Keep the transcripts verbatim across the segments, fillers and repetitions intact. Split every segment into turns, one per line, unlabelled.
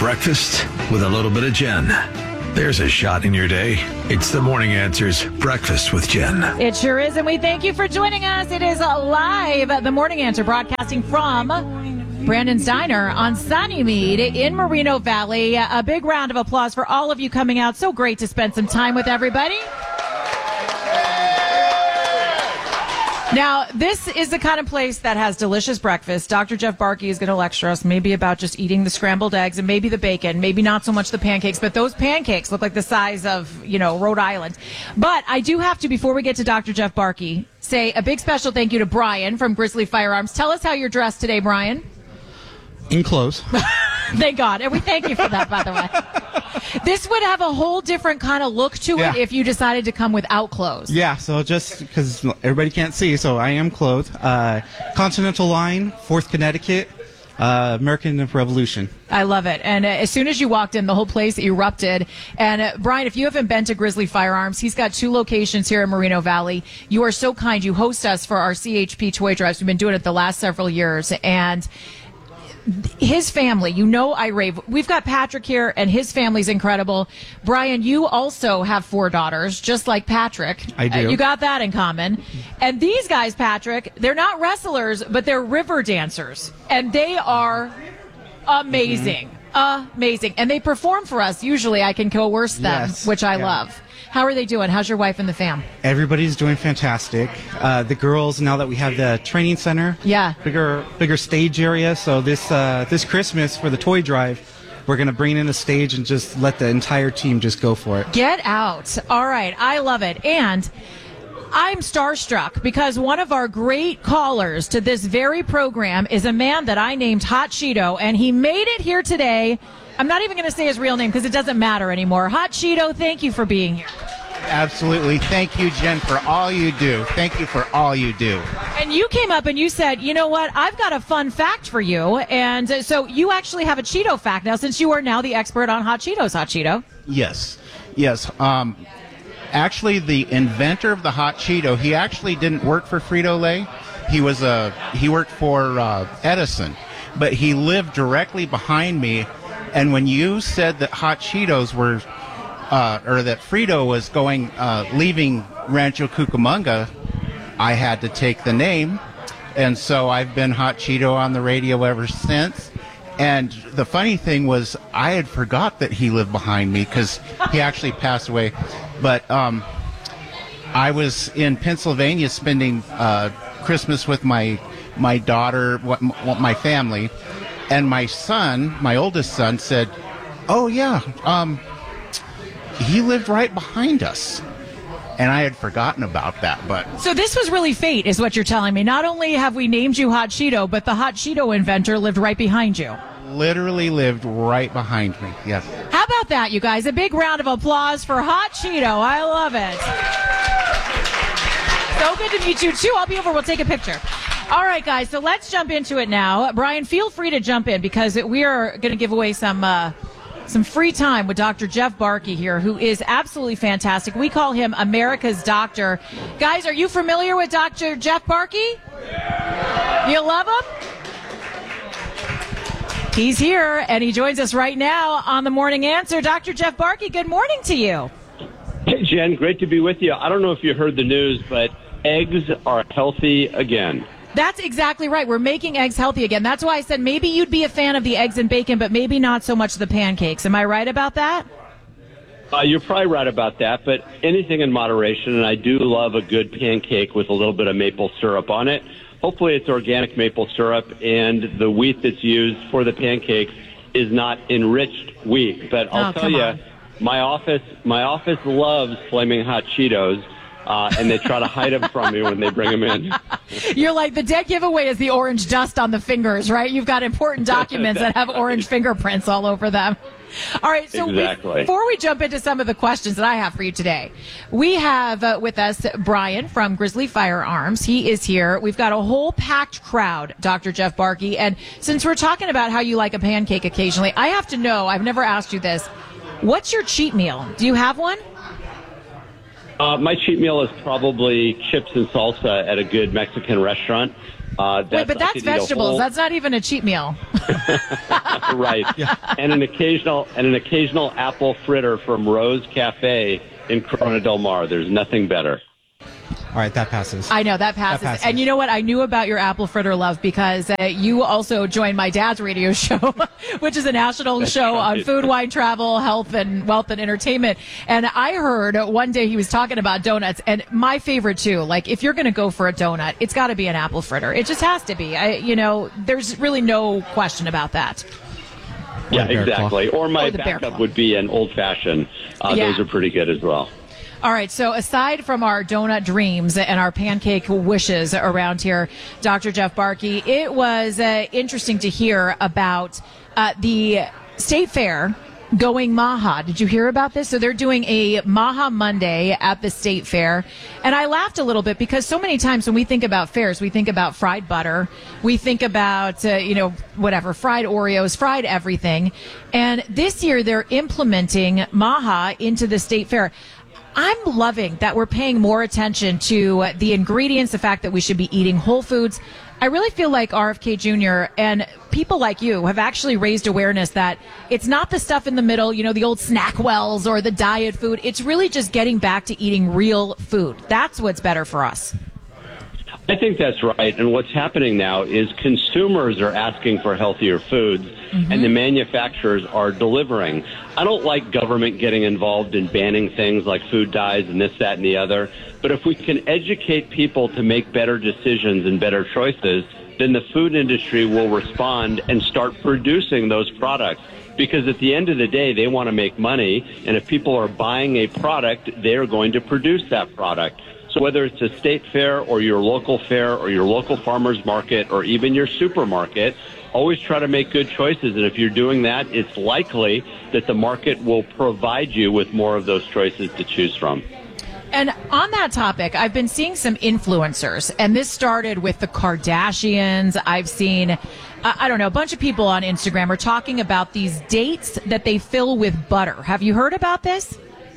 breakfast with a little bit of Jen. There's a shot in your day. It's the Morning Answer's Breakfast with Jen.
It sure is, and we thank you for joining us. It is live, the Morning Answer, broadcasting from Brandon's Diner on Sunnymead in Moreno Valley. A big round of applause for all of you coming out. So great to spend some time with everybody. Now, this is the kind of place that has delicious breakfast. Doctor Jeff Barke is going to lecture us maybe about just eating the scrambled eggs and maybe the bacon, maybe not so much the pancakes, but those pancakes look like the size of, you know, Rhode Island. But I do have to, before we get to Doctor Jeff Barke, say a big special thank you to Brian from Grizzly Firearms. Tell us how you're dressed today, Brian.
In clothes.
Thank God. And we thank you for that, by the way. This would have a whole different kind of look to
yeah.
it if you decided to come without clothes.
Yeah, so just because everybody can't see, so I am clothed. Uh, Continental Line, fourth Connecticut, uh, American Revolution.
I love it. And uh, as soon as you walked in, the whole place erupted. And uh, Brian, if you haven't been to Grizzly Firearms, he's got two locations here in Moreno Valley. You are so kind. You host us for our C H P toy drives. We've been doing it the last several years. And his family, you know, I rave. We've got Patrick here, and his family's incredible. Brian, you also have four daughters, just like Patrick.
I do.
Uh, you got that in common. And these guys, Patrick, they're not wrestlers, but they're river dancers, and they are amazing. Mm-hmm. Amazing. And they perform for us. Usually I can coerce them,
yes.
which I
yeah.
love. How are they doing? How's your wife and the fam?
Everybody's doing fantastic. Uh, the girls, now that we have the training center,
yeah,
bigger bigger stage area. So this uh, this Christmas for the toy drive, we're going to bring in a stage and just let the entire team just go for it.
Get out. All right. I love it. And I'm starstruck because one of our great callers to this very program is a man that I named Hot Cheeto, and he made it here today. I'm not even going to say his real name because it doesn't matter anymore. Hot Cheeto, thank you for being here.
Absolutely. Thank you, Jen, for all you do. Thank you for all you do.
And you came up and you said, you know what, I've got a fun fact for you. And so you actually have a Cheeto fact now, since you are now the expert on Hot Cheetos, Hot Cheeto.
Yes. Yes. Um, actually, the inventor of the Hot Cheeto, he actually didn't work for Frito-Lay. He was a, he worked for uh, Edison, but he lived directly behind me. And when you said that Hot Cheetos were, uh, or that Frito was going, uh, leaving Rancho Cucamonga, I had to take the name. And so I've been Hot Cheeto on the radio ever since. And the funny thing was, I had forgot that he lived behind me because he actually passed away. But um, I was in Pennsylvania spending uh, Christmas with my my daughter, what, my family. And my son, my oldest son, said, oh, yeah, um, he lived right behind us. And I had forgotten about that. But
so this was really fate, is what you're telling me. Not only have we named you Hot Cheeto, but the Hot Cheeto inventor lived right behind you.
Literally lived right behind me, yes.
How about that, you guys? A big round of applause for Hot Cheeto. I love it. So good to meet you, too. I'll be over. We'll take a picture. All right, guys, so let's jump into it now. Brian, feel free to jump in because we are going to give away some uh, some free time with Doctor Jeff Barke here, who is absolutely fantastic. We call him America's doctor. Guys, are you familiar with Doctor Jeff Barke? You love him? He's here, and he joins us right now on the Morning Answer. Doctor Jeff Barke, good morning to you.
Hey, Jen, great to be with you. I don't know if you heard the news, but eggs are healthy again.
That's exactly right. We're making eggs healthy again. That's why I said maybe you'd be a fan of the eggs and bacon, but maybe not so much the pancakes. Am I right about that?
Uh, you're probably right about that, but anything in moderation, and I do love a good pancake with a little bit of maple syrup on it. Hopefully it's organic maple syrup, and the wheat that's used for the pancakes is not enriched wheat. But I'll
oh,
tell you, my office, my office loves Flaming Hot Cheetos. Uh, and they try to hide them from me when they bring them in.
You're like, the dead giveaway is the orange dust on the fingers, right? You've got important documents that have orange fingerprints all over them. All right, so
exactly.
Before we jump into some of the questions that I have for you today, we have uh, with us Brian from Grizzly Firearms. He is here. We've got a whole packed crowd, Doctor Jeff Barke. And since we're talking about how you like a pancake occasionally, I have to know, I've never asked you this, what's your cheat meal? Do you have one?
Uh, my cheat meal is probably chips and salsa at a good Mexican restaurant. Uh, that's,
Wait, but
I
that's
could eat a
vegetables.
whole-
That's not even a cheat meal.
right. And an occasional and an occasional apple fritter from Rose Cafe in Corona Del Mar. There's nothing better.
All right, that passes.
I know that passes.
That passes.
And you know what? I knew about your apple fritter love because uh, you also joined my dad's radio show, which is a national show on
right.
food, wine, travel, health, and wealth and entertainment. And I heard one day he was talking about donuts, and my favorite too. Like, if you're going to go for a donut, it's got to be an apple fritter. It just has to be. I, you know, there's really no question about that.
Yeah,
Bear Claw.
exactly. Or my
Or the Bear
backup
Claw.
would be an old fashioned. Uh,
Yeah.
Those are pretty good as well.
All right. So aside from our donut dreams and our pancake wishes around here, Doctor Jeff Barkey, it was uh, interesting to hear about uh, the State Fair going Maha. Did you hear about this? So they're doing a Maha Monday at the State Fair. And I laughed a little bit because so many times when we think about fairs, we think about fried butter. We think about, uh, you know, whatever, fried Oreos, fried everything. And this year they're implementing Maha into the State Fair. I'm loving that we're paying more attention to uh, the ingredients, the fact that we should be eating whole foods. I really feel like R F K Junior and people like you have actually raised awareness that it's not the stuff in the middle, you know, the old snack wells or the diet food. It's really just getting back to eating real food. That's what's better for us.
I think that's right. And what's happening now is consumers are asking for healthier foods, mm-hmm. and the manufacturers are delivering. I don't like government getting involved in banning things like food dyes and this, that, and the other. But if we can educate people to make better decisions and better choices, then the food industry will respond and start producing those products. Because at the end of the day, they want to make money. And if people are buying a product, they're going to produce that product. So whether it's a state fair or your local fair or your local farmer's market or even your supermarket, always try to make good choices. And if you're doing that, it's likely that the market will provide you with more of those choices to choose from.
And on that topic, I've been seeing some influencers, and this started with the Kardashians. I've seen, uh, I don't know, a bunch of people on Instagram are talking about these dates that they fill with butter. Have you heard about this?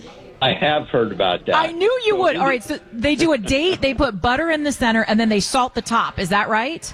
I have heard about that.
I knew you
So
would.
in
All
the-
right, so they do a date, they put butter in the center, and then they salt the top. Is that right?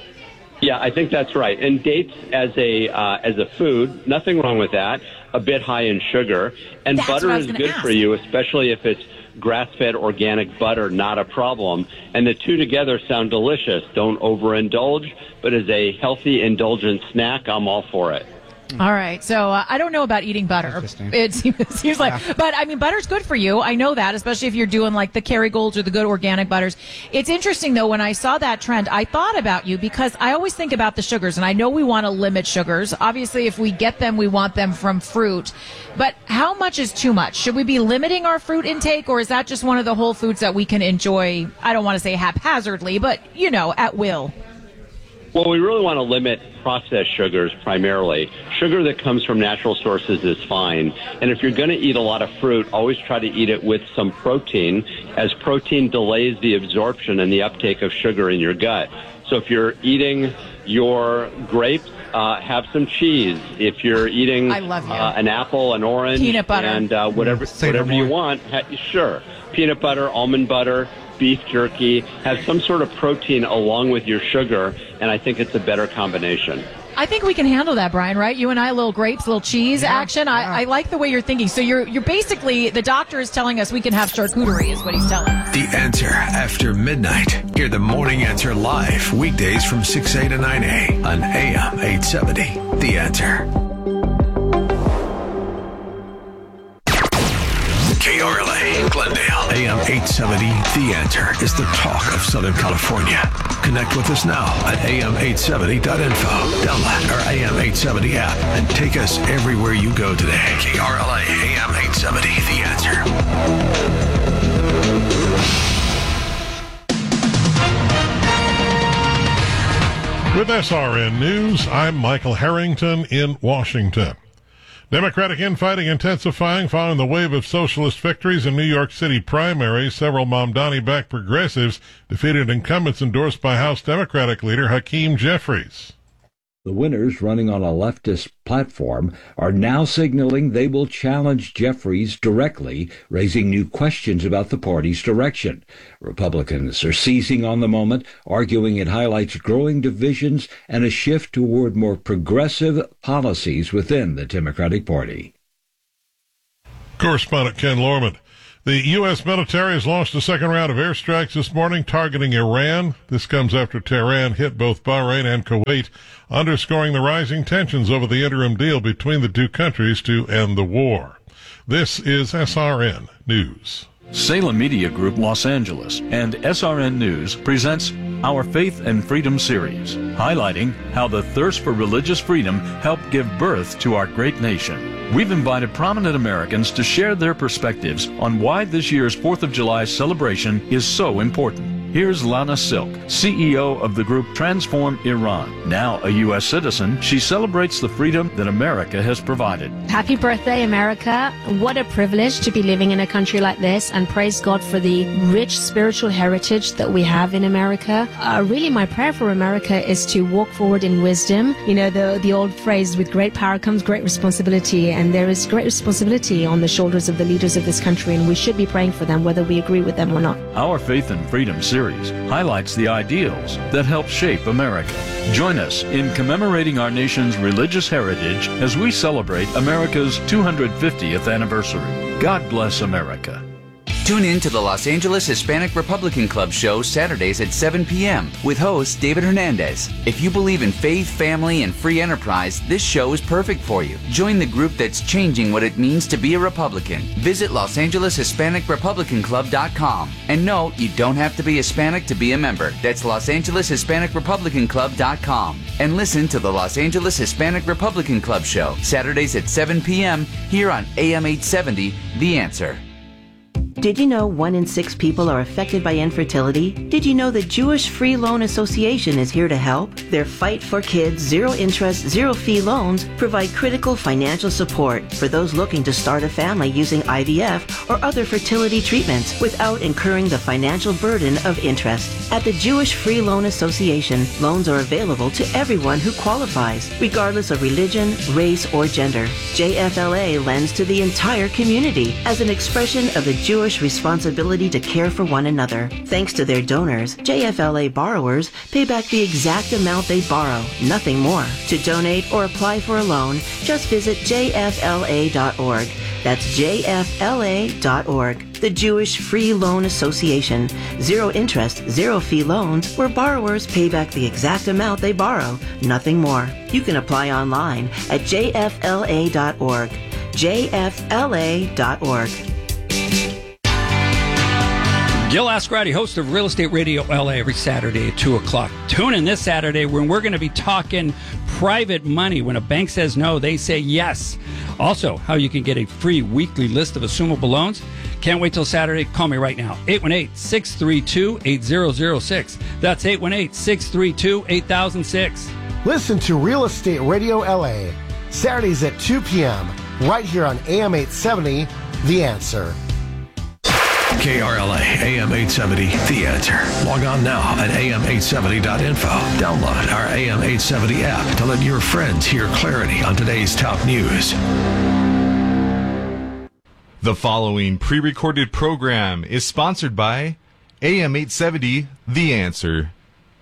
Yeah, I think that's right. And dates as a uh, as a food, nothing wrong with that. A bit high in sugar, and
That's what
butter
I was
is
gonna
good
ask.
for you, especially if it's grass-fed organic butter. Not a problem. And the two together sound delicious. Don't overindulge, but as a healthy, indulgent snack, I'm all for it.
All right. So uh, I don't know about eating butter.
Interesting.
It seems, seems like, but I mean, butter's good for you. I know that, especially if you're doing like the Kerrygolds or the good organic butters. It's interesting though, when I saw that trend, I thought about you because I always think about the sugars, and I know we want to limit sugars. Obviously, if we get them, we want them from fruit. But how much is too much? Should we be limiting our fruit intake, or is that just one of the whole foods that we can enjoy? I don't want to say haphazardly, but you know, at will.
Well, we really want to limit processed sugars primarily. Sugar that comes from natural sources is fine. And if you're going to eat a lot of fruit, always try to eat it with some protein, as protein delays the absorption and the uptake of sugar in your gut. So if you're eating your grapes, uh, have some cheese. If you're eating
I love you.
Uh, an apple, an orange,
Peanut butter.
and uh, whatever,
Say no
whatever you
more.
want, ha- sure. Peanut butter, almond butter, beef jerky, have some sort of protein along with your sugar, and I think it's a better combination.
I think we can handle that, Brian, right? You and I, a little grapes, a little cheese action.
yeah.
I, I like the way you're thinking. So you're you're basically, the doctor is telling us we can have charcuterie is what he's telling us.
The Answer after midnight. Hear the Morning Answer live weekdays from six A to nine A on A M eight seventy. The Answer. K R L A, Glendale, A M eight seventy. The Answer is the talk of Southern California. Connect with us now at A M eight seventy dot info. Download our A M eight seventy app and take us everywhere you go today. K R L A, A M eight seventy. The Answer.
With S R N News, I'm Michael Harrington in Washington. Democratic infighting intensifying following the wave of socialist victories in New York City primaries. Several Mamdani-backed progressives defeated incumbents endorsed by House Democratic leader Hakeem Jeffries.
The winners, running on a leftist platform, are now signaling they will challenge Jeffries directly, raising new questions about the party's direction. Republicans are seizing on the moment, arguing it highlights growing divisions and a shift toward more progressive policies within the Democratic Party.
Correspondent Ken Lorman. The U S military has launched a second round of airstrikes this morning targeting Iran. This comes after Tehran hit both Bahrain and Kuwait, underscoring the rising tensions over the interim deal between the two countries to end the war. This is S R N News.
Salem Media Group Los Angeles and S R N News presents Our Faith and Freedom series, highlighting how the thirst for religious freedom helped give birth to our great nation. We've invited prominent Americans to share their perspectives on why this year's fourth of July celebration is so important. Here's Lana Silk, C E O of the group Transform Iran. Now a U S citizen, she celebrates the freedom that America has provided.
Happy birthday, America. What a privilege to be living in a country like this, and praise God for the rich spiritual heritage that we have in America. Uh, really, my prayer for America is to walk forward in wisdom. You know, the, the old phrase, with great power comes great responsibility, and there is great responsibility on the shoulders of the leaders of this country, and we should be praying for them, whether we agree with them or not.
Our Faith and Freedom series highlights the ideals that help shape America. Join us in commemorating our nation's religious heritage as we celebrate America's two hundred fiftieth anniversary. God bless America.
Tune in to the Los Angeles Hispanic Republican Club show Saturdays at seven p.m. with host David Hernandez. If you believe in faith, family, and free enterprise, this show is perfect for you. Join the group that's changing what it means to be a Republican. Visit Los Angeles Hispanic Republican Club dot com. And no, you don't have to be Hispanic to be a member. That's Los Angeles Hispanic Republican Club dot com. And listen to the Los Angeles Hispanic Republican Club show Saturdays at seven p.m. here on A M eight seventy, The Answer.
Did you know one in six people are affected by infertility? Did you know the Jewish Free Loan Association is here to help? Their Fight for Kids zero-interest, zero-fee loans provide critical financial support for those looking to start a family using I V F or other fertility treatments without incurring the financial burden of interest. At the Jewish Free Loan Association, loans are available to everyone who qualifies, regardless of religion, race, or gender. J F L A lends to the entire community as an expression of the Jewish responsibility to care for one another. Thanks to their donors, J F L A borrowers pay back the exact amount they borrow, nothing more. To donate or apply for a loan, just visit J F L A dot org. That's J F L A dot org. The Jewish Free Loan Association. Zero interest, zero fee loans where borrowers pay back the exact amount they borrow, nothing more. You can apply online at J F L A dot org. J F L A dot org.
Gil Ascarati, host of Real Estate Radio L A, every Saturday at two o'clock. Tune in this Saturday when we're going to be talking private money. When a bank says no, they say yes. Also, how you can get a free weekly list of assumable loans. Can't wait till Saturday. Call me right now. eight one eight, six three two, eight zero zero six. That's eight one eight, six three two, eight thousand six.
Listen to Real Estate Radio L A, Saturdays at two p.m., right here on A M eight seventy, The Answer.
K R L A, A M eight seventy, The Answer. Log on now at A M eight seventy dot info. Download our A M eight seventy app to let your friends hear clarity on today's top news.
The following pre-recorded program is sponsored by A M eight seventy, The Answer.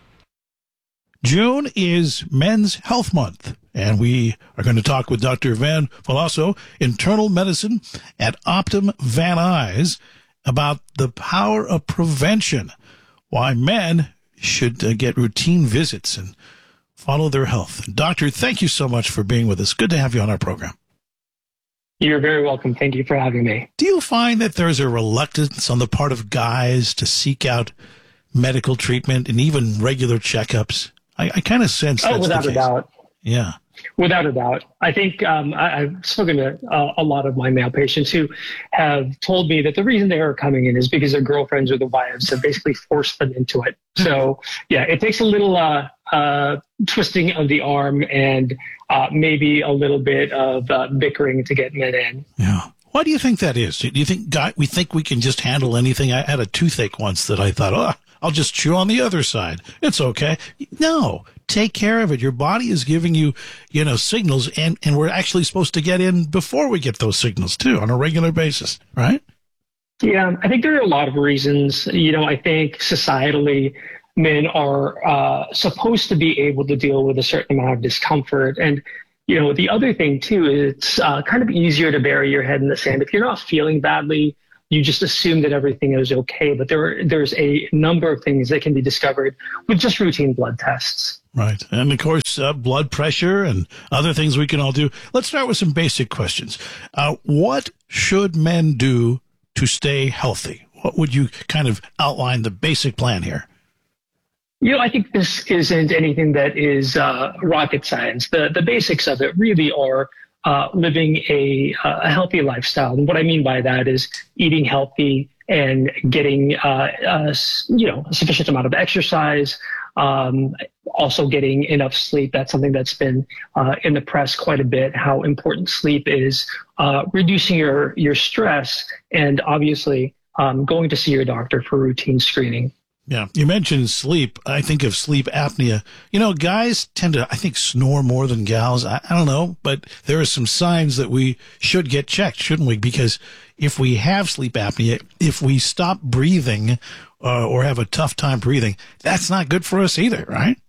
June is Men's Health Month, and we are going to talk with Doctor Van Veloso, internal medicine at Optum Van Nuys, about the power of prevention, why men should uh, get routine visits and follow their health. Doctor, thank you so much for being with us. Good to have you on our program.
You're very welcome. Thank you for having me.
Do you find that there's a reluctance on the part of guys to seek out medical treatment and even regular checkups? I, I kind of sense that's
oh, without
the
a
case.
doubt.
Yeah.
Without a doubt. I think um, I, I've spoken to uh, a lot of my male patients who have told me that the reason they are coming in is because their girlfriends or their wives have basically forced them into it. So, yeah, it takes a little uh, uh, twisting of the arm and uh, maybe a little bit of uh, bickering to get men in.
Yeah. Why do you think that is? Do you think guy, we think we can just handle anything? I had a toothache once that I thought, oh, I'll just chew on the other side. It's okay. No, take care of it. Your body is giving you, you know, signals, and, and we're actually supposed to get in before we get those signals too on a regular basis, right?
Yeah, I think there are a lot of reasons. You know, I think societally, men are uh, supposed to be able to deal with a certain amount of discomfort. And, you know, the other thing, too, is it's uh, kind of easier to bury your head in the sand. If you're not feeling badly, you just assume that everything is okay. But there, there's a number of things that can be discovered with just routine blood tests.
Right. And, of course, uh, blood pressure and other things we can all do. Let's start with some basic questions. Uh, what should men do to stay healthy? What would you kind of outline the basic plan here?
You know, I think this isn't anything that is uh, rocket science. The the basics of it really are uh, living a, a healthy lifestyle. And what I mean by that is eating healthy and getting, uh, uh, you know, a sufficient amount of exercise, um, also getting enough sleep. That's something that's been uh, in the press quite a bit, how important sleep is, uh, reducing your, your stress, and obviously um, going to see your doctor for routine screening.
Yeah. You mentioned sleep. I think of sleep apnea. You know, guys tend to, I think, snore more than gals. I, I don't know, but there are some signs that we should get checked, shouldn't we? Because if we have sleep apnea, if we stop breathing uh, or have a tough time breathing, that's not good for us either, right?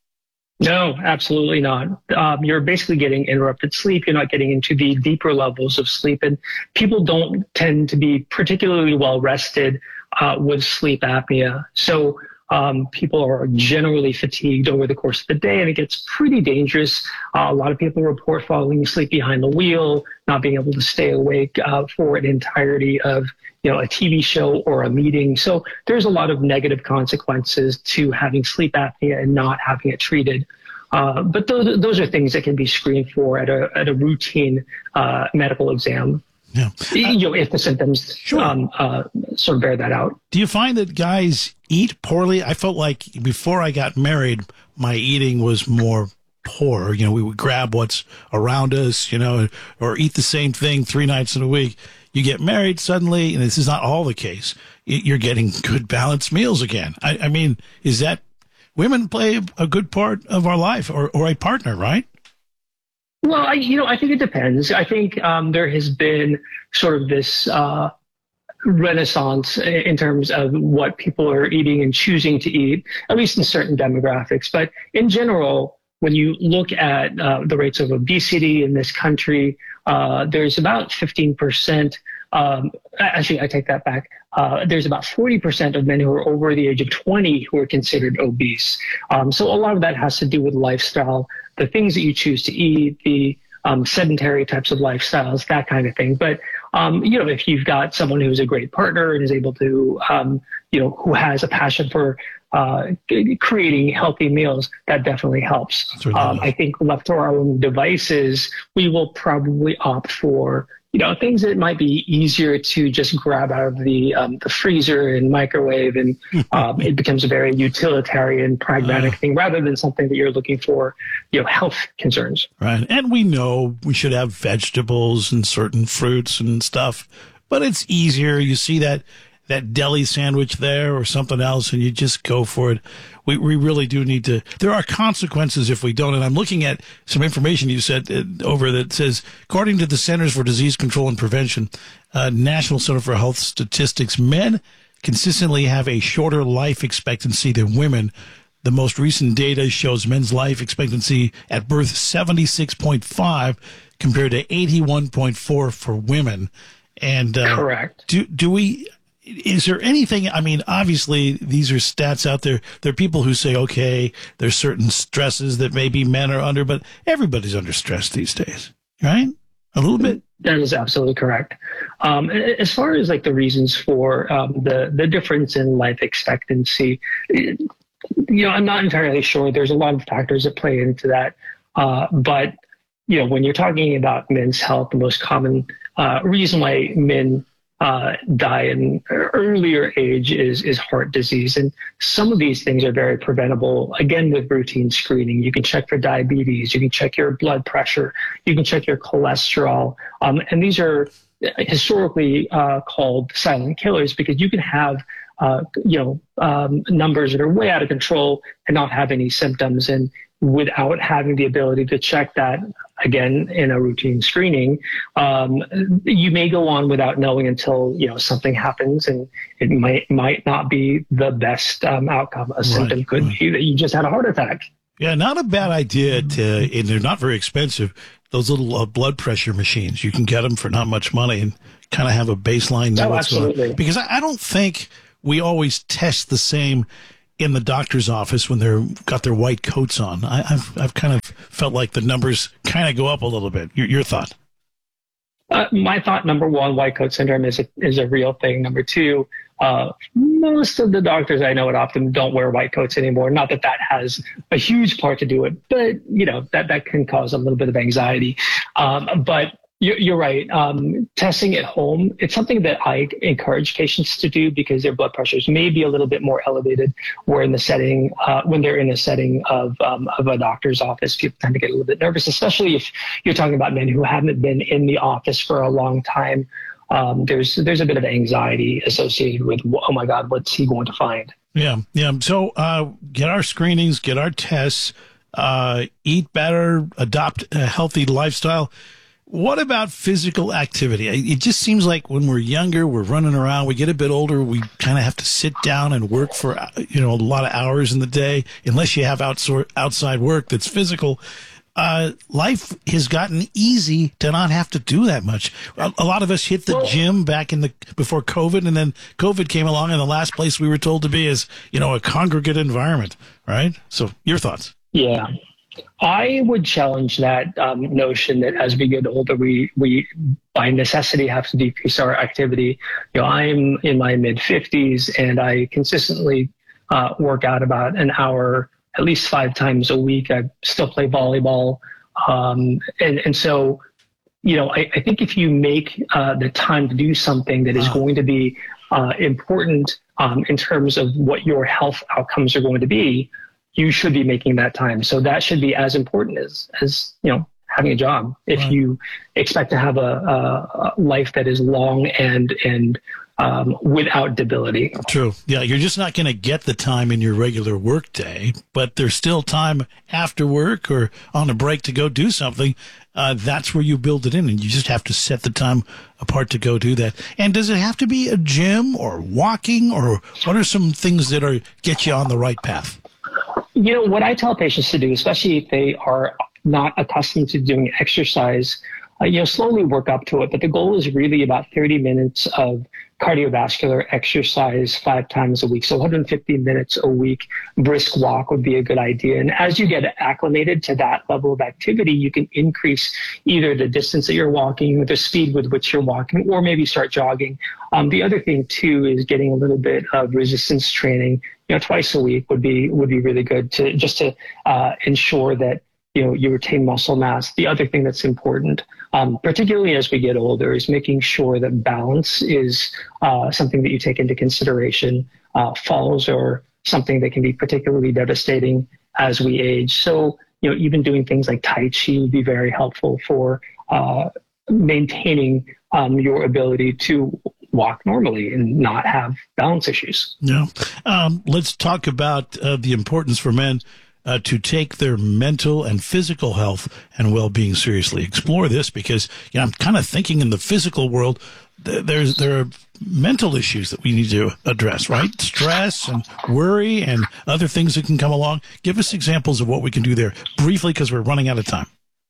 No, absolutely not. Um, you're basically getting interrupted sleep. You're not getting into the deeper levels of sleep. And people don't tend to be particularly well rested uh, with sleep apnea. So um, people are generally fatigued over the course of the day, and it gets pretty dangerous. Uh, a lot of people report falling asleep behind the wheel, not being able to stay awake uh, for an entirety of, you know, a T V show or a meeting. So there's a lot of negative consequences to having sleep apnea and not having it treated. Uh, but those, those are things that can be screened for at a, at a routine uh, medical exam.
Yeah.
You know, if the symptoms
Sure.
um, uh, sort of bear that out.
Do you find that guys eat poorly? I felt like before I got married, my eating was more poor. You know, we would grab what's around us, you know, or eat the same thing three nights in a week. You get married suddenly, and this is not all the case. You're getting good balanced meals again. I, I mean, is that women play a good part of our life, or, or a partner, right?
Well, I, you know, I think it depends. I think um, there has been sort of this uh, renaissance in terms of what people are eating and choosing to eat, at least in certain demographics. But in general, when you look at uh, the rates of obesity in this country, uh, there's about fifteen percent. Um, actually, I take that back. Uh, there's about forty percent of men who are over the age of twenty who are considered obese. Um, so a lot of that has to do with lifestyle, the things that you choose to eat, the um, sedentary types of lifestyles, that kind of thing. But, um, you know, if you've got someone who's a great partner and is able to, um, you know, who has a passion for uh, creating healthy meals, that definitely helps. Um, I think left to our own devices, we will probably opt for, you know, things that might be easier to just grab out of the um, the freezer and microwave, and um, it becomes a very utilitarian, pragmatic uh, thing rather than something that you're looking for, you know, health concerns.
Right. And we know we should have vegetables and certain fruits and stuff, but it's easier. You see that that deli sandwich there or something else, and you just go for it. We we really do need to. There are consequences if we don't. And I'm looking at some information you said uh, over that says, according to the Centers for Disease Control and Prevention, uh, National Center for Health Statistics, men consistently have a shorter life expectancy than women. The most recent data shows men's life expectancy at birth seventy-six point five compared to eighty-one point four for women. And uh,
correct.
Do do we? Is there anything, I mean, obviously these are stats out there. There are people who say, okay, there's certain stresses that maybe men are under, but everybody's under stress these days, right? A little bit.
That is absolutely correct. Um, as far as like the reasons for um, the, the difference in life expectancy, you know, I'm not entirely sure. There's a lot of factors that play into that. Uh, but, you know, when you're talking about men's health, the most common uh, reason why men uh, die in earlier age is, is heart disease. And some of these things are very preventable, again, with routine screening. You can check for diabetes. You can check your blood pressure. You can check your cholesterol. Um, and these are historically uh, called silent killers because you can have uh, you know, um, numbers that are way out of control and not have any symptoms. And without having the ability to check that, again, in a routine screening, um, you may go on without knowing until, you know, something happens, and it might might not be the best um, outcome. A symptom
Right,
could
right.
be that you just had a heart attack.
Yeah, not a bad idea to, and they're not very expensive, those little uh, blood pressure machines. You can get them for not much money and kind of have a baseline. Know
Oh,
what's going on.
absolutely.
Because I, I don't think we always test the same in the doctor's office when they're got their white coats on. I, I've I've kind of felt like the numbers kind of go up a little bit. Your, your thought?
Uh, my thought, number one, white coat syndrome is a, is a real thing. Number two, uh, most of the doctors I know at Optum don't wear white coats anymore. Not that that has a huge part to do it, but, you know, that, that can cause a little bit of anxiety. Um, but you're, you're right. Um, testing at home, it's something that I encourage patients to do because their blood pressures may be a little bit more elevated where in the setting, uh, when they're in a setting of, um, of a doctor's office, people tend to get a little bit nervous, especially if you're talking about men who haven't been in the office for a long time. Um, there's, there's a bit of anxiety associated with, oh my God, what's he going to find?
Yeah, yeah. So uh, get our screenings, get our tests, uh, eat better, adopt a healthy lifestyle. What about physical activity? It just seems like when we're younger, we're running around. We get a bit older, we kind of have to sit down and work for, you know, a lot of hours in the day, unless you have outsor- outside work that's physical. Uh, life has gotten easy to not have to do that much. A, a lot of us hit the gym back in the before COVID, and then COVID came along, and the last place we were told to be is, you know, a congregate environment, right? So, your thoughts?
Yeah. I would challenge that um, notion that as we get older, we, we by necessity have to decrease our activity. You know, I'm in my mid fifties and I consistently uh, work out about an hour, at least five times a week. I still play volleyball. Um, and, and so, you know, I, I think if you make uh, the time to do something that is going to be uh, important um, in terms of what your health outcomes are going to be, you should be making that time. So that should be as important as, as you know, having a job. If
Right.
you expect to have a, a, a life that is long and and um, without debility.
True. Yeah, you're just not going to get the time in your regular work day, but there's still time after work or on a break to go do something. Uh, that's where you build it in, and you just have to set the time apart to go do that. And does it have to be a gym or walking, or what are some things that are get you on the right path?
You know, what I tell patients to do, especially if they are not accustomed to doing exercise, uh, you know, slowly work up to it. But the goal is really about thirty minutes of cardiovascular exercise five times a week. So one hundred fifty minutes a week, brisk walk would be a good idea. And as you get acclimated to that level of activity, you can increase either the distance that you're walking, the speed with which you're walking, or maybe start jogging. Um, the other thing too is getting a little bit of resistance training. You know, twice a week would be would be really good to just to uh, ensure that you know you retain muscle mass. The other thing that's important, um, particularly as we get older, is making sure that balance is uh, something that you take into consideration. Uh, falls are something that can be particularly devastating as we age. So you know, even doing things like Tai Chi would be very helpful for uh, maintaining um, your ability to walk normally and not have balance issues.
Yeah. Um, let's talk about uh, the importance for men uh, to take their mental and physical health and well-being seriously. Explore this because, you know, I'm kind of thinking in the physical world, th- there's there are mental issues that we need to address, right? Stress and worry and other things that can come along. Give us examples of what we can do there briefly because we're running out of time.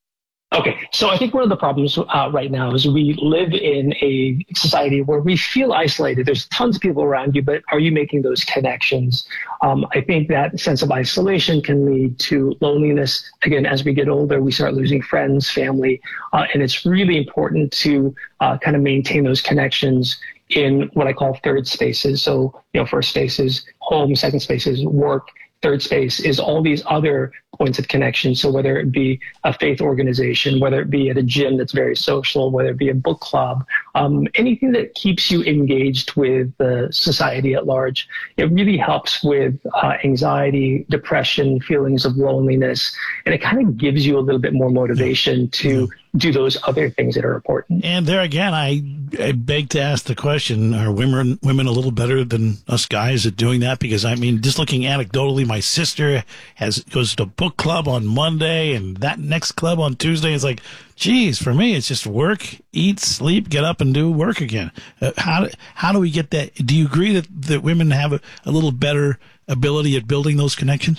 Okay, so I think one of the problems uh, right now is we live in a society where we feel isolated. There's tons of people around you, but are you making those connections? Um, I think that sense of isolation can lead to loneliness. Again, as we get older, we start losing friends, family, uh, and it's really important to uh, kind of maintain those connections in what I call third spaces. So, you know, first space is home, second space is work. Third space is all these other points of connection. So whether it be a faith organization, whether it be at a gym that's very social, whether it be a book club, um, anything that keeps you engaged with the society at large, it really helps with uh, anxiety, depression, feelings of loneliness, and it kind of gives you a little bit more motivation to do those other things that are important.
And there again, I, I beg to ask the question, are women women a little better than us guys at doing that? Because, I mean, just looking anecdotally, my sister has goes to book club on Monday and that next club on Tuesday. It's like, geez, for me, it's just work, eat, sleep, get up and do work again. Uh, how, do, how do we get that? Do you agree that, that women have a, a little better ability at building those connections?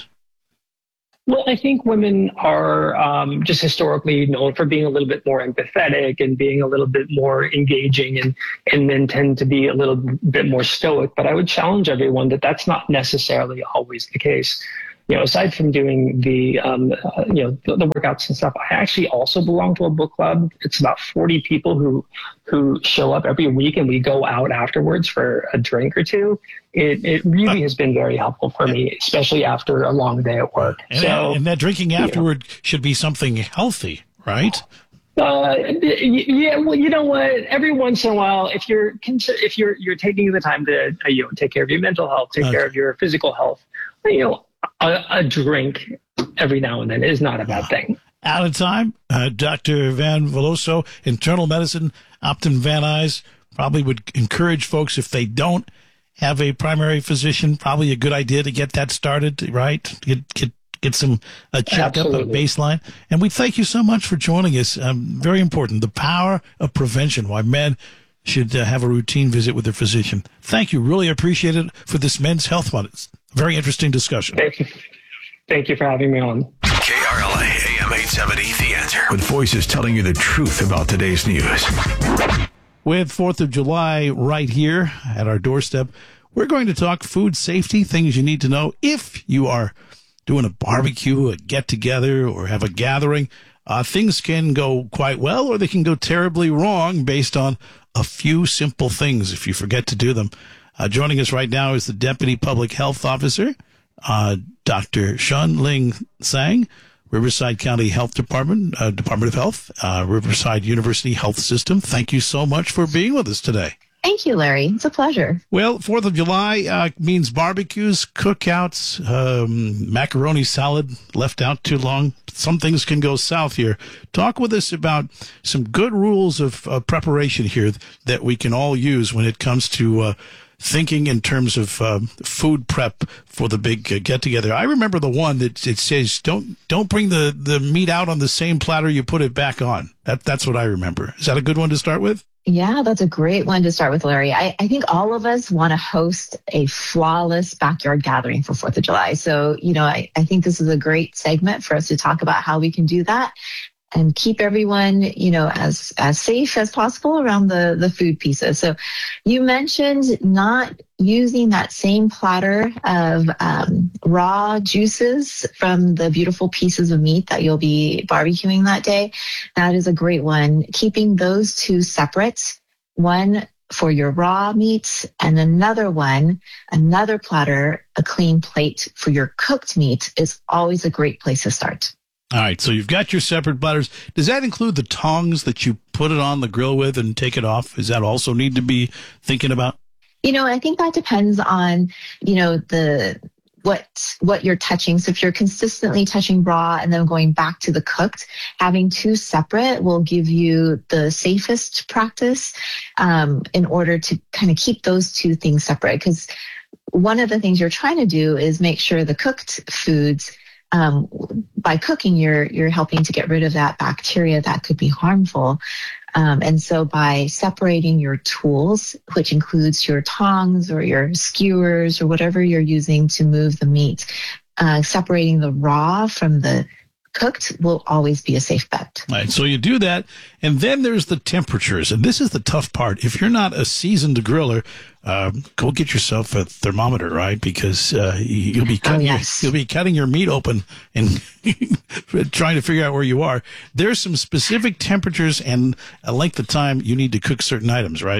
Well, I think women are um, just historically known for being a little bit more empathetic and being a little bit more engaging, and, and men tend to be a little bit more stoic. But I would challenge everyone that that's not necessarily always the case. You know, aside from doing the, um, uh, you know, the, the workouts and stuff, I actually also belong to a book club. It's about forty people who, who show up every week, and we go out afterwards for a drink or two. It, it really has been very helpful for me, especially after a long day at work.
And,
so,
and that drinking afterward you know, should be something healthy, right?
Uh, yeah, well, you know what? Every once in a while, if you're if you're you're taking the time to uh, you know take care of your mental health, take okay. care of your physical health, you know, a, a drink every now and then is not a bad thing.
Out of time, uh, Doctor Van Veloso, internal medicine, Optum Van Nuys, probably would encourage folks, if they don't have a primary physician, probably a good idea to get that started, right? Get get get some a checkup, a baseline. And we thank you so much for joining us. Um, very important, the power of prevention, why men should uh, have a routine visit with their physician. Thank you. Really appreciate it for this Men's Health Month. It's a very interesting discussion.
Thank you. Thank you for having me on.
K R L A, A M eight seventy, The Answer. With voices telling you the truth about today's news.
With fourth of July right here at our doorstep, we're going to talk food safety, things you need to know if you are doing a barbecue, a get-together, or have a gathering. Uh, things can go quite well, or they can go terribly wrong based on a few simple things if you forget to do them. Uh, joining us right now is the Deputy Public Health Officer, uh, Doctor Shun Ling Sang, Riverside County Health Department, uh, Department of Health, uh, Riverside University Health System. Thank you so much for being with us today.
Thank you, Larry. It's a pleasure.
Well, fourth of July uh, means barbecues, cookouts, um, macaroni salad left out too long. Some things can go south here. Talk with us about some good rules of uh, preparation here that we can all use when it comes to uh, thinking in terms of um, food prep for the big uh, get-together. I remember the one that it says, don't don't bring the, the meat out on the same platter you put it back on. That That's what I remember. Is that a good one to start with?
Yeah, that's a great one to start with, Larry. I, I think all of us want to host a flawless backyard gathering for fourth of July. So, you know, I, I think this is a great segment for us to talk about how we can do that and keep everyone, you know, as, as safe as possible around the, the food pieces. So you mentioned not using that same platter of um, raw juices from the beautiful pieces of meat that you'll be barbecuing that day. That is a great one. Keeping those two separate, one for your raw meat and another one, another platter, a clean plate for your cooked meat is always a great place to start.
All right, so you've got your separate platters. Does that include the tongs that you put it on the grill with and take it off? Does that also need to be thinking about?
You know, I think that depends on, you know, the what what you're touching. So if you're consistently touching raw and then going back to the cooked, having two separate will give you the safest practice um, in order to kind of keep those two things separate. Because one of the things you're trying to do is make sure the cooked foods, Um, by cooking, you're you're helping to get rid of that bacteria that could be harmful. Um, and so by separating your tools, which includes your tongs or your skewers or whatever you're using to move the meat, uh, separating the raw from the cooked will always be a safe bet.
All right, so you do that, and then there's the temperatures, and this is the tough part. If you're not a seasoned griller, uh, go get yourself a thermometer, right? Because uh, you'll be cutting, oh, yes. your, you'll be cutting your meat open and trying to figure out where you are. There's some specific temperatures and a length of time you need to cook certain items, right?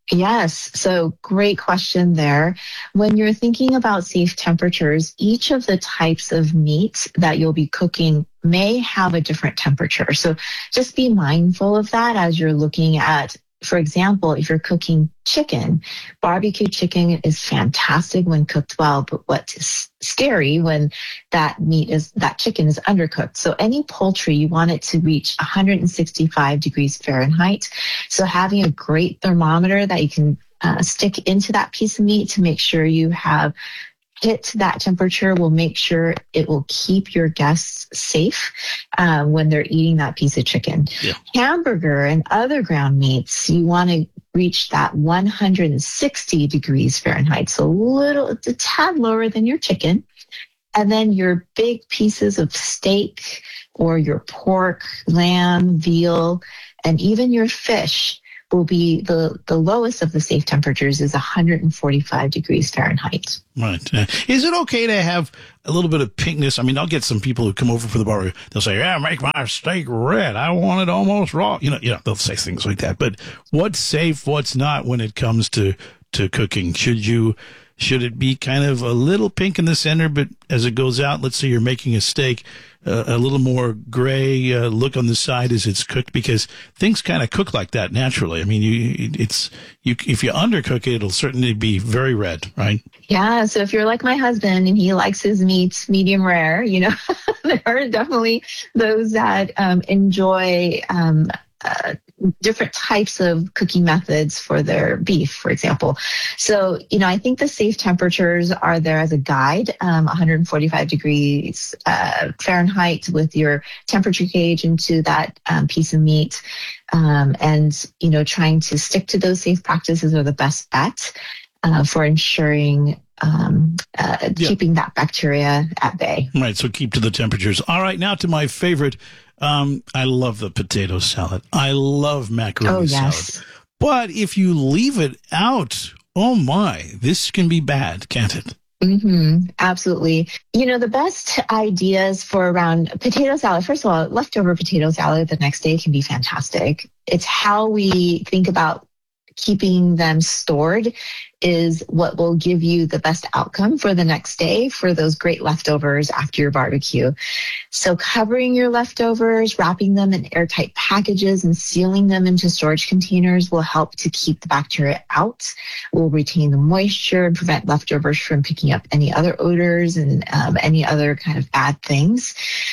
Yes. So great question there. When you're thinking about safe temperatures, each of the types of meat that you'll be cooking may have a different temperature. So just be mindful of that as you're looking at, for example, if you're cooking chicken, barbecue chicken is fantastic when cooked well, but what's scary when that meat is, that chicken is undercooked. So any poultry, you want it to reach one hundred sixty-five degrees Fahrenheit. So having a great thermometer that you can uh, stick into that piece of meat to make sure you have hit that temperature will make sure it will keep your guests safe um, when they're eating that piece of chicken. Yeah. Hamburger and other ground meats, you want to reach that one hundred sixty degrees Fahrenheit, so a little, it's a tad lower than your chicken. And then your big pieces of steak or your pork, lamb, veal, and even your fish will be the, the lowest of the safe temperatures is one hundred forty-five degrees Fahrenheit.
Right. Uh, is it okay to have a little bit of pinkness? I mean, I'll get some people who come over for the barbecue. They'll say, yeah, make my steak red. I want it almost raw. You know, you know, they'll say things like that. But what's safe, what's not when it comes to, to cooking? Should you, should it be kind of a little pink in the center, but as it goes out, let's say you're making a steak, uh, a little more gray uh, look on the side as it's cooked, because things kind of cook like that naturally. I mean, you, it's, you, if you undercook it, it'll certainly be very red, right?
Yeah. So if you're like my husband and he likes his meats medium rare, you know, there are definitely those that um, enjoy um, uh, different types of cooking methods for their beef, for example. So, you know, I think the safe temperatures are there as a guide, um, one hundred forty-five degrees uh, Fahrenheit with your temperature gauge into that um, piece of meat. Um, and, you know, trying to stick to those safe practices are the best bet uh, for ensuring um, uh, yeah. keeping that bacteria at bay.
Right. So keep to the temperatures. All right. Now to my favorite. Um, I love the potato salad. I love macaroni
oh, yes.
salad. But if you leave it out, oh my, this can be bad, can't it?
Mm-hmm. Absolutely. You know, the best ideas for around potato salad, first of all, leftover potato salad the next day can be fantastic. It's how we think about keeping them stored is what will give you the best outcome for the next day for those great leftovers after your barbecue. So covering your leftovers, wrapping them in airtight packages and sealing them into storage containers will help to keep the bacteria out, will retain the moisture and prevent leftovers from picking up any other odors and um, any other kind of bad things.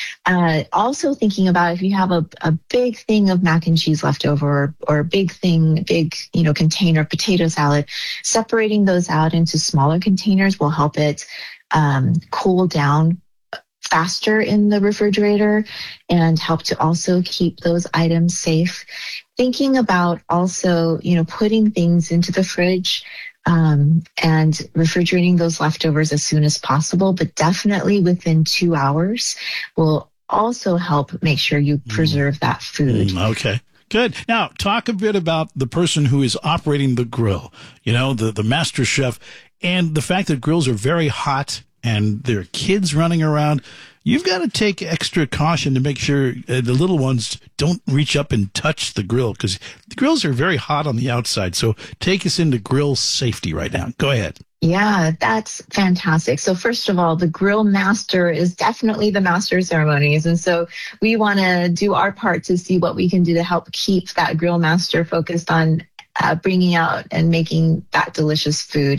Uh, also thinking about if you have a, a big thing of mac and cheese left over or a big thing, big, you know, container of potato salad, separating those out into smaller containers will help it um, cool down faster in the refrigerator and help to also keep those items safe. Thinking about also, you know, putting things into the fridge Um, and refrigerating those leftovers as soon as possible, but definitely within two hours will also help make sure you preserve mm. that food.
Mm, okay. Good. Now, talk a bit about the person who is operating the grill, you know, the, the master chef, and the fact that grills are very hot and there are kids running around. You've got to take extra caution to make sure uh, the little ones don't reach up and touch the grill, because the grills are very hot on the outside. So take us into grill safety right now. Go ahead.
Yeah, that's fantastic. So first of all, the grill master is definitely the master of ceremonies. And so we want to do our part to see what we can do to help keep that grill master focused on uh, bringing out and making that delicious food.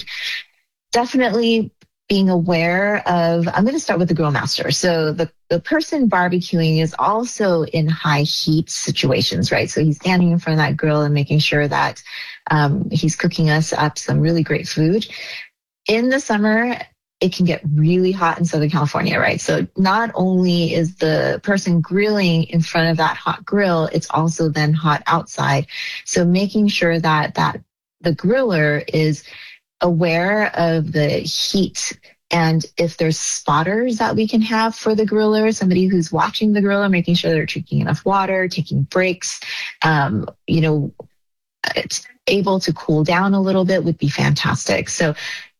Definitely being aware of, I'm going to start with the grill master. So the, the person barbecuing is also in high heat situations, right? So he's standing in front of that grill and making sure that um, he's cooking us up some really great food. In the summer, it can get really hot in Southern California, right? So not only is the person grilling in front of that hot grill, it's also then hot outside. So making sure that, that the griller is aware of the heat, and if there's spotters that we can have for the griller, somebody who's watching the griller, making sure they're drinking enough water, taking breaks, um, you know, it's able to cool down a little bit would be fantastic. So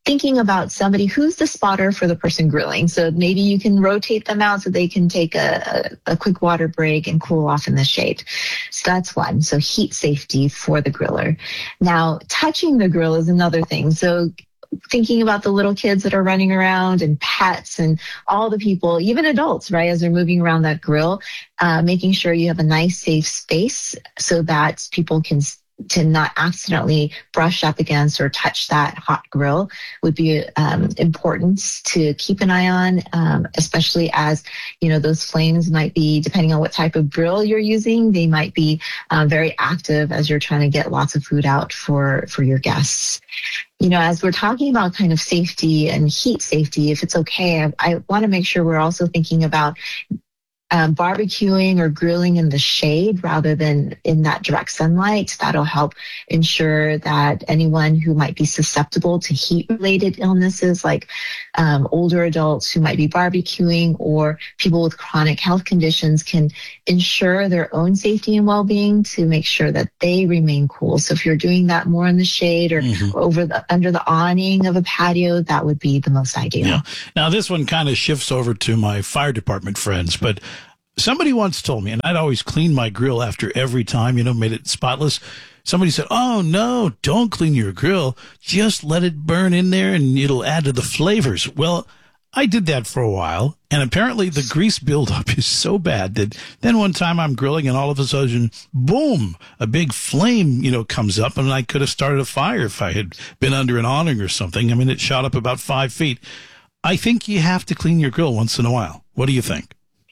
thinking about somebody who's the spotter for the person grilling. So maybe you can rotate them out so they can take a, a, a quick water break and cool off in the shade. So that's one. So heat safety for the griller. Now, touching the grill is another thing. So thinking about the little kids that are running around and pets and all the people, even adults, right, as they're moving around that grill, uh, making sure you have a nice, safe space so that people can to not accidentally brush up against or touch that hot grill would be um, important to keep an eye on, um, especially as, you know, those flames might be, depending on what type of grill you're using, they might be uh, very active as you're trying to get lots of food out for, for your guests. You know, as we're talking about kind of safety and heat safety, if it's okay, I, I want to make sure we're also thinking about Um, barbecuing or grilling in the shade rather than in that direct sunlight. That'll help ensure that anyone who might be susceptible to heat-related illnesses, like um, older adults who might be barbecuing or people with chronic health conditions, can ensure their own safety and well-being to make sure that they remain cool. So if you're doing that more in the shade or mm-hmm. over the under the awning of a patio, that would be the most ideal.
Yeah. Now, this one kind of shifts over to my fire department friends, but somebody once told me, and I'd always clean my grill after every time, you know, made it spotless. Somebody said, oh, no, don't clean your grill. Just let it burn in there and it'll add to the flavors. Well, I did that for a while, and apparently the grease buildup is so bad that then one time I'm grilling and all of a sudden, boom, a big flame, you know, comes up, and I could have started a fire if I had been under an awning or something. I mean, it shot up about five feet. I think you have to clean your grill once in a while. What do you think?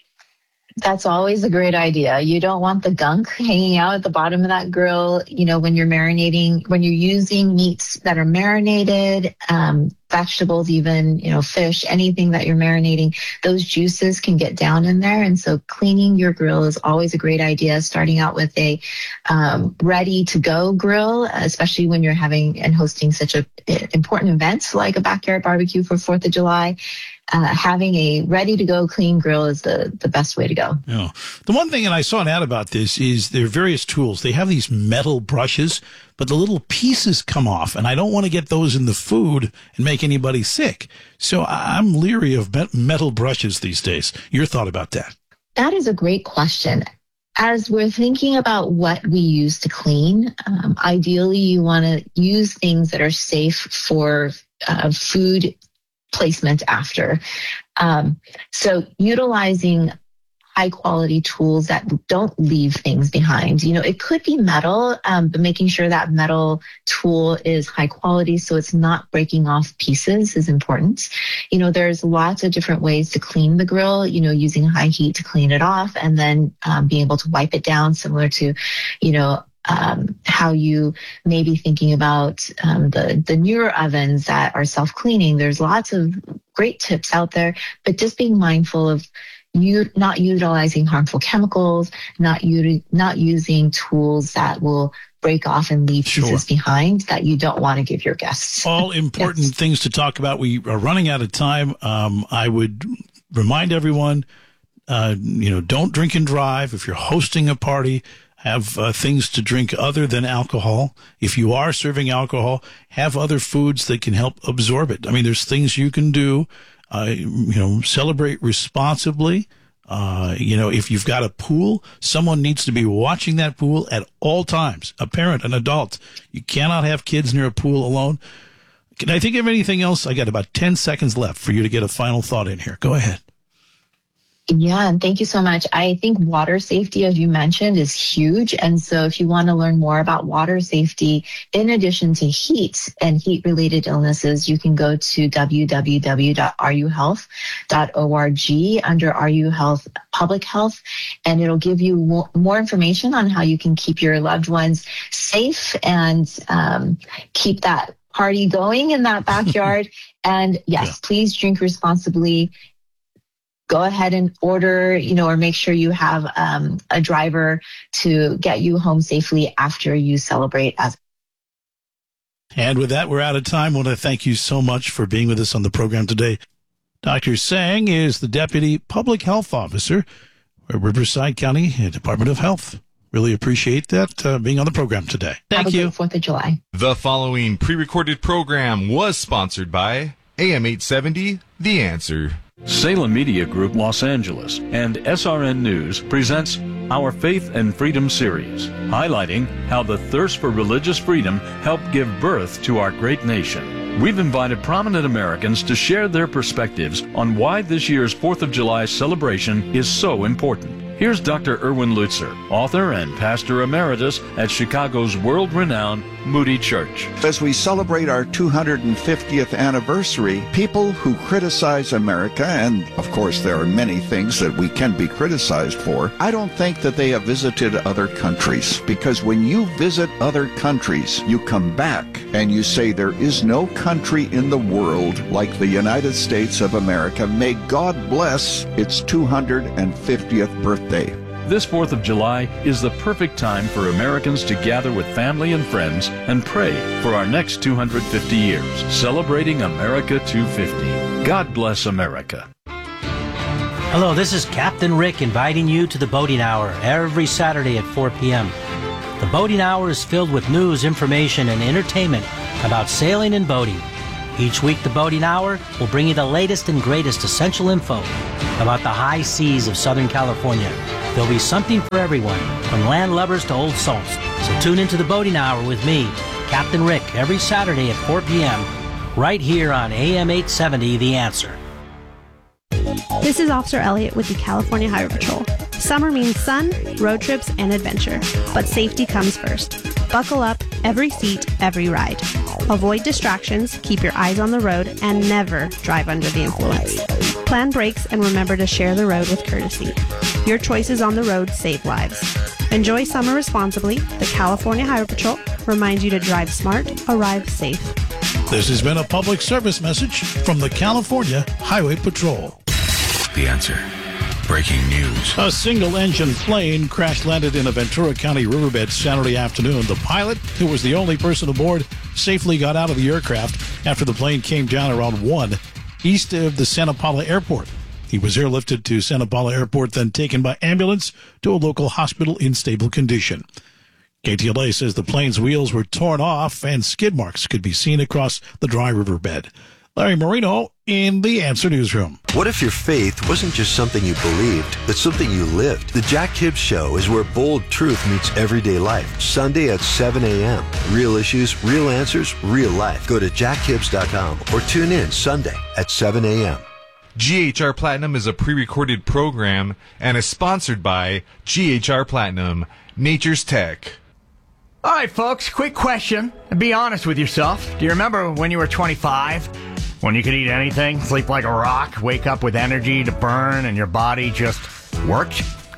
That's always a great idea. You don't want the gunk hanging out at the bottom of that grill. You know, when you're marinating, when you're using meats that are marinated, um, vegetables, even, you know, fish, anything that you're marinating, those juices can get down in there. And so cleaning your grill is always a great idea, starting out with a um, ready to go grill, especially when you're having and hosting such a important event like a backyard barbecue for fourth of July. Uh, having a ready-to-go clean grill is the, the best way to go.
Yeah. The one thing, and I saw an ad about this, is there are various tools. They have these metal brushes, but the little pieces come off, and I don't want to get those in the food and make anybody sick. So I'm leery of metal brushes these days. Your thought about that?
That is a great question. As we're thinking about what we use to clean, um, ideally you want to use things that are safe for uh, food placement after. Um, so utilizing high quality tools that don't leave things behind. You know, it could be metal, um, but making sure that metal tool is high quality so it's not breaking off pieces is important. You know, there's lots of different ways to clean the grill, you know, using high heat to clean it off and then um, being able to wipe it down, similar to, you know, Um, how you may be thinking about um, the, the newer ovens that are self-cleaning. There's lots of great tips out there, but just being mindful of you not utilizing harmful chemicals, not u- not using tools that will break off and leave
Sure.
pieces behind that you don't want to give your guests.
All important yes. things to talk about. We are running out of time. Um, I would remind everyone, uh, you know, don't drink and drive. If you're hosting a party, have uh, things to drink other than alcohol. If you are serving alcohol, have other foods that can help absorb it. I mean, there's things you can do. Uh, you know, celebrate responsibly. Uh, you know, if you've got a pool, someone needs to be watching that pool at all times. A parent, an adult. You cannot have kids near a pool alone. Can I think of anything else? I got about ten seconds left for you to get a final thought in here. Go ahead.
Yeah, and thank you so much. I think water safety, as you mentioned, is huge. And so if you want to learn more about water safety, in addition to heat and heat-related illnesses, you can go to w w w dot r u health dot org under R U Health Public Health, and it'll give you more information on how you can keep your loved ones safe and um, keep that party going in that backyard. And yes, yeah. please drink responsibly. Go ahead and order, you know, or make sure you have um, a driver to get you home safely after you celebrate. As
And with that, we're out of time. I want to thank you so much for being with us on the program today. Doctor Sang is the Deputy Public Health Officer at Riverside County Department of Health. Really appreciate that uh, being on the program today.
Have
Thank
a
you.
great fourth of July.
The following pre-recorded program was sponsored by A M eight seventy, The Answer.
Salem Media Group Los Angeles and S R N News presents our Faith and Freedom series, highlighting how the thirst for religious freedom helped give birth to our great nation. We've invited prominent Americans to share their perspectives on why this year's fourth of July celebration is so important. Here's Doctor Erwin Lutzer, author and pastor emeritus at Chicago's world-renowned Moody Church.
As we celebrate our two hundred fiftieth anniversary, people who criticize America, and of course there are many things that we can be criticized for, I don't think that they have visited other countries. Because when you visit other countries, you come back and you say there is no country in the world like the United States of America. May God bless its two hundred fiftieth birthday.
This fourth of July is the perfect time for Americans to gather with family and friends and pray for our next two hundred fifty years, celebrating America two fifty. God bless America.
Hello, this is Captain Rick inviting you to the Boating Hour every Saturday at four p.m. The Boating Hour is filled with news, information, and entertainment about sailing and boating. Each week, the Boating Hour will bring you the latest and greatest essential info about the high seas of Southern California. There'll be something for everyone, from land lovers to old salts. So tune into the Boating Hour with me, Captain Rick, every Saturday at four p.m. right here on A M eight seventy, The Answer.
This is Officer Elliott with the California Highway Patrol. Summer means sun, road trips, and adventure. But safety comes first. Buckle up, every seat, every ride. Avoid distractions, keep your eyes on the road, and never drive under the influence. Plan brakes and remember to share the road with courtesy. Your choices on the road save lives. Enjoy summer responsibly. The California Highway Patrol reminds you to drive smart, arrive safe.
This has been a public service message from the California Highway Patrol.
The Answer. Breaking news.
A single-engine plane crash-landed in a Ventura County riverbed Saturday afternoon. The pilot, who was the only person aboard, safely got out of the aircraft after the plane came down around one east of the Santa Paula Airport. He was airlifted to Santa Paula Airport, then taken by ambulance to a local hospital in stable condition. K T L A says the plane's wheels were torn off and skid marks could be seen across the dry riverbed. Larry Marino in the Answer Newsroom.
What if your faith wasn't just something you believed, but something you lived? The Jack Hibbs Show is where bold truth meets everyday life. Sunday at seven a.m. Real issues, real answers, real life. Go to jack hibbs dot com or tune in Sunday at seven a.m.
G H R Platinum is a pre-recorded program and is sponsored by G H R Platinum, Nature's Tech.
All right, folks, quick question. Be honest with yourself. Do you remember when you were twenty-five? When you could eat anything, sleep like a rock, wake up with energy to burn, and your body just worked?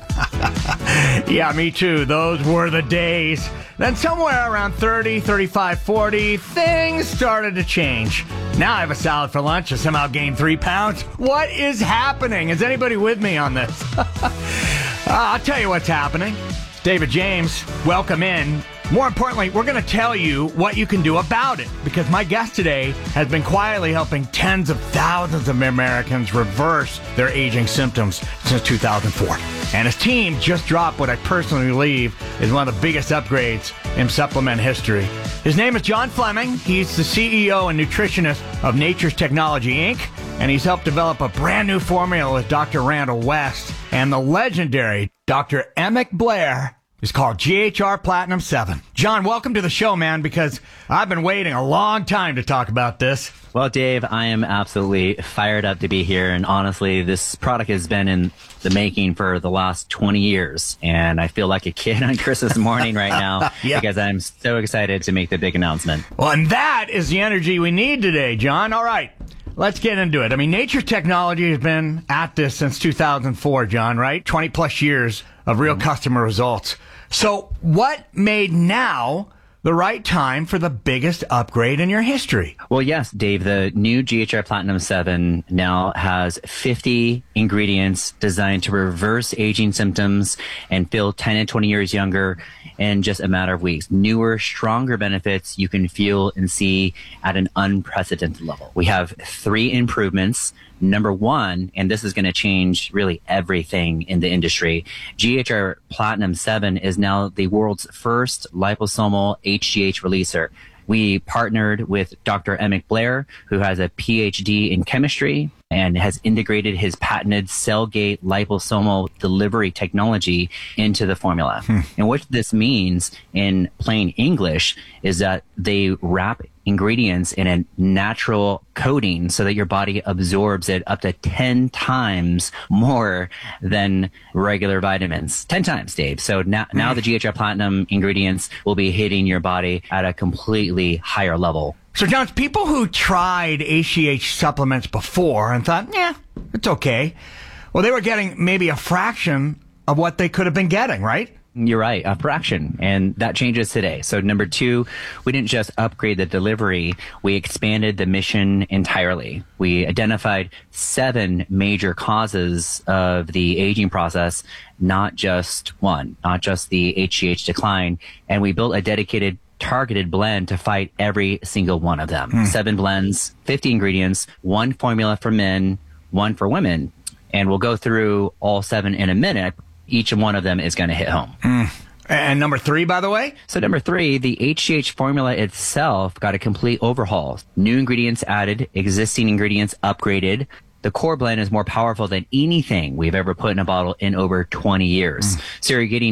Yeah, me too. Those were the days. Then somewhere around thirty, thirty-five, forty, things started to change. Now I have a salad for lunch and somehow gained three pounds. What is happening? Is anybody with me on this? uh, I'll tell you what's happening. David James, welcome in. More importantly, we're going to tell you what you can do about it, because my guest today has been quietly helping tens of thousands of Americans reverse their aging symptoms since two thousand four. And his team just dropped what I personally believe is one of the biggest upgrades in supplement history. His name is John Fleming. He's the C E O and nutritionist of Nature's Technology, Incorporated, and he's helped develop a brand new formula with Doctor Randall West and the legendary Doctor Emick Blair. It's called G H R Platinum seven. John, welcome to the show, man, because I've been waiting a long time to talk about this.
Well, Dave, I am absolutely fired up to be here. And honestly, this product has been in the making for the last twenty years. And I feel like a kid on Christmas morning right now yeah. because I'm so excited to make the big announcement.
Well, and that is the energy we need today, John. All right. Let's get into it. I mean, Nature's Technology has been at this since two thousand four, John, right? twenty plus years of real mm-hmm. customer results. So what made now the right time for the biggest upgrade in your history.
Well, yes, Dave, the new G H R Platinum seven now has fifty ingredients designed to reverse aging symptoms and feel ten and twenty years younger in just a matter of weeks. Newer, stronger benefits you can feel and see at an unprecedented level. We have three improvements. Number one, and this is going to change really everything in the industry, G H R Platinum seven is now the world's first liposomal H G H releaser. We partnered with Doctor Emmett Blair, who has a P H D in chemistry and has integrated his patented cell-gate liposomal delivery technology into the formula. Hmm. And what this means in plain English is that they wrap ingredients in a natural coating so that your body absorbs it up to ten times more than regular vitamins. ten times, Dave. So now, now the G H R Platinum ingredients will be hitting your body at a completely higher level.
So, John, people who tried H G H supplements before and thought, yeah, it's okay. Well, they were getting maybe a fraction of what they could have been getting, right?
You're right, a fraction. And that changes today. So number two, we didn't just upgrade the delivery, we expanded the mission entirely. We identified seven major causes of the aging process, not just one, not just the H G H decline. And we built a dedicated targeted blend to fight every single one of them. Mm. Seven blends, fifty ingredients, one formula for men, one for women. And we'll go through all seven in a minute. Each one of them is going to hit home.
Mm. And number three, by the way?
So number three, the H G H formula itself got a complete overhaul. New ingredients added, existing ingredients upgraded. The core blend is more powerful than anything we've ever put in a bottle in over twenty years. Mm. So you're getting